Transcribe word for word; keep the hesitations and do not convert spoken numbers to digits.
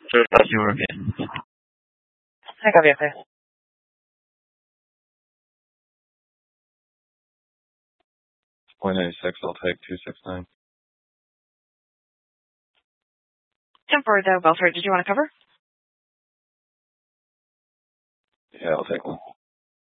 Just as you were again. Hi, copy of this. Point eighty-six, I'll take two six nine. Jump for the Belford. Did you want to cover? Yeah, I'll take one.